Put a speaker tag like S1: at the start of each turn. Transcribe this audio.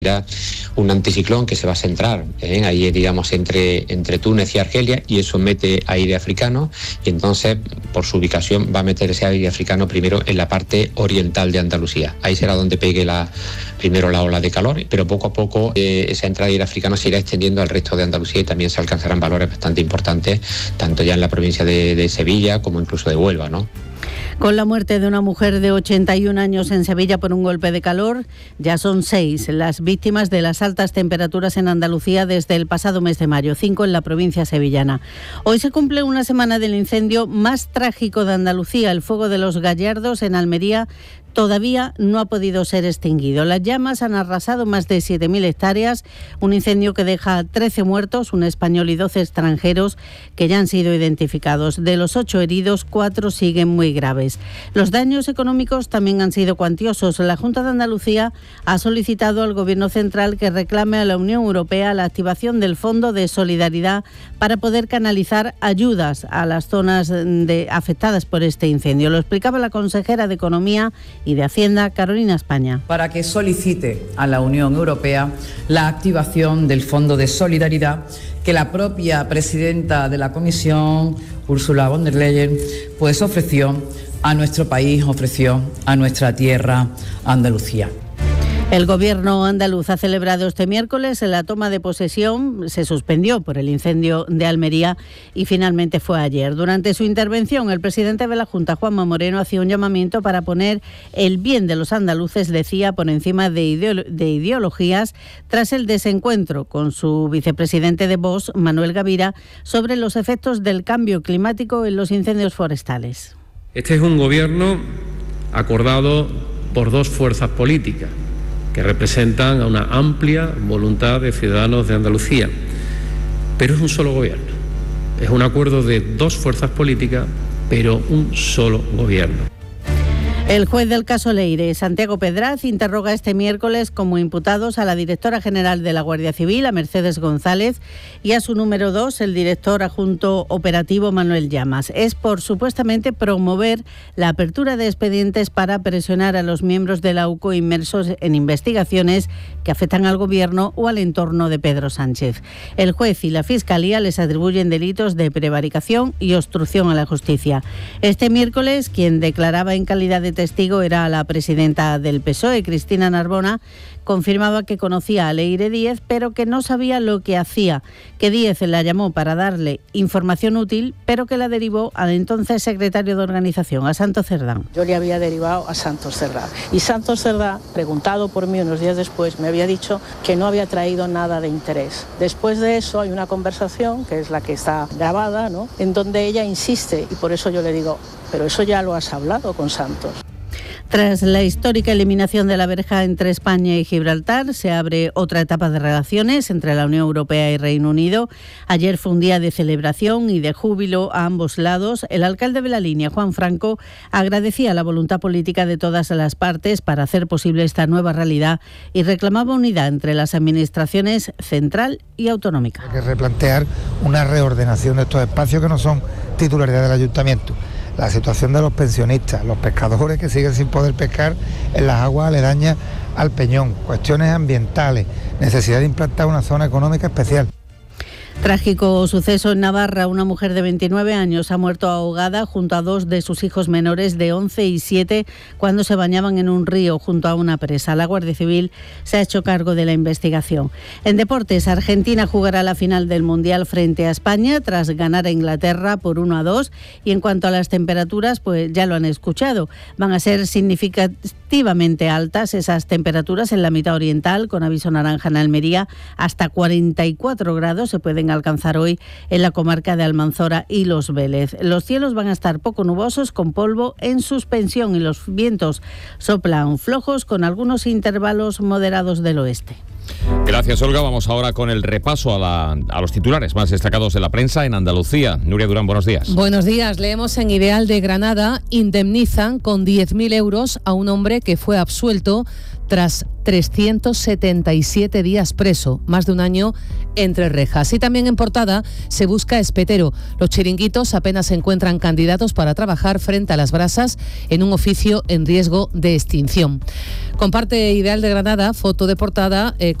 S1: un anticiclón que se va a centrar ahí, digamos, entre Túnez y Argelia, y eso mete aire africano, y entonces por su ubicación va a meter ese aire africano primero en la parte oriental de Andalucía. Ahí será donde pegue primero la ola de calor, pero poco a poco esa entrada de aire africano se irá extendiendo al resto de Andalucía y también se alcanzarán valores bastante importantes, tanto ya en la provincia de Sevilla como incluso de Huelva, ¿no?
S2: Con la muerte de una mujer de 81 años en Sevilla por un golpe de calor, ya son 6 las víctimas de las altas temperaturas en Andalucía desde el pasado mes de mayo, 5 en la provincia sevillana. Hoy se cumple una semana del incendio más trágico de Andalucía, el fuego de los Gallardos en Almería. Todavía no ha podido ser extinguido. Las llamas han arrasado más de 7.000 hectáreas, un incendio que deja 13 muertos, un español y 12 extranjeros que ya han sido identificados. De los 8 heridos, 4 siguen muy graves. Los daños económicos también han sido cuantiosos. La Junta de Andalucía ha solicitado al Gobierno central que reclame a la Unión Europea la activación del Fondo de Solidaridad para poder canalizar ayudas a las zonas afectadas por este incendio. Lo explicaba la consejera de Economía y de Hacienda, Carolina España.
S3: Para que solicite a la Unión Europea la activación del Fondo de Solidaridad que la propia presidenta de la Comisión, Ursula von der Leyen, pues ofreció a nuestro país, ofreció a nuestra tierra, Andalucía.
S2: El Gobierno andaluz ha celebrado este miércoles la toma de posesión. Se suspendió por el incendio de Almería y finalmente fue ayer. Durante su intervención, el presidente de la Junta, Juanma Moreno, hacía un llamamiento para poner el bien de los andaluces, decía, por encima de ideologías, tras el desencuentro con su vicepresidente de Vox, Manuel Gavira, sobre los efectos del cambio climático en los incendios forestales.
S4: Este es un gobierno acordado por 2 fuerzas políticas que representan a una amplia voluntad de ciudadanos de Andalucía. Pero es un solo gobierno. Es un acuerdo de 2 fuerzas políticas, pero un solo gobierno.
S2: El juez del caso Leire, Santiago Pedraz, interroga este miércoles como imputados a la directora general de la Guardia Civil, a Mercedes González, y a su número 2, el director adjunto operativo Manuel Llamas. Es por supuestamente promover la apertura de expedientes para presionar a los miembros de la UCO inmersos en investigaciones que afectan al gobierno o al entorno de Pedro Sánchez. El juez y la Fiscalía les atribuyen delitos de prevaricación y obstrucción a la justicia. Este miércoles, quien declaraba en calidad de testigo era la presidenta del PSOE, Cristina Narbona. Confirmaba que conocía a Leire Díez, pero que no sabía lo que hacía, que Díez la llamó para darle información útil, pero que la derivó al entonces secretario de organización, a Santos Cerdán.
S5: Yo le había derivado a Santos Cerdán. Y Santos Cerdán, preguntado por mí unos días después, me había dicho que no había traído nada de interés. Después de eso hay una conversación, que es la que está grabada, ¿no?, en donde ella insiste, y por eso yo le digo, pero eso ya lo has hablado con Santos.
S2: Tras la histórica eliminación de la verja entre España y Gibraltar, se abre otra etapa de relaciones entre la Unión Europea y Reino Unido. Ayer fue un día de celebración y de júbilo a ambos lados. El alcalde de la línea, Juan Franco, agradecía la voluntad política de todas las partes para hacer posible esta nueva realidad y reclamaba unidad entre las administraciones central y autonómica.
S6: Hay que replantear una reordenación de estos espacios que no son titularidad del ayuntamiento. La situación de los pensionistas, los pescadores que siguen sin poder pescar en las aguas aledañas al Peñón, cuestiones ambientales, necesidad de implantar una zona económica especial.
S2: Trágico suceso en Navarra. Una mujer de 29 años ha muerto ahogada junto a 2 de sus hijos menores de 11 y 7 cuando se bañaban en un río junto a una presa. La Guardia Civil se ha hecho cargo de la investigación. En deportes, Argentina jugará la final del Mundial frente a España tras ganar a Inglaterra por 1-2. Y en cuanto a las temperaturas, pues ya lo han escuchado, van a ser significativamente altas esas temperaturas en la mitad oriental, con aviso naranja en Almería. Hasta 44 grados se pueden alcanzar hoy en la comarca de Almanzora y Los Vélez. Los cielos van a estar poco nubosos con polvo en suspensión y los vientos soplan flojos con algunos intervalos moderados del oeste.
S7: Gracias, Olga. Vamos ahora con el repaso a los titulares más destacados de la prensa en Andalucía. Nuria Durán, buenos días.
S8: Buenos días. Leemos en Ideal de Granada: indemnizan con 10.000 euros a un hombre que fue absuelto tras 377 días preso, más de un año entre rejas. Y también en portada se busca espetero. Los chiringuitos apenas encuentran candidatos para trabajar frente a las brasas en un oficio en riesgo de extinción. Comparte Ideal de Granada foto de portada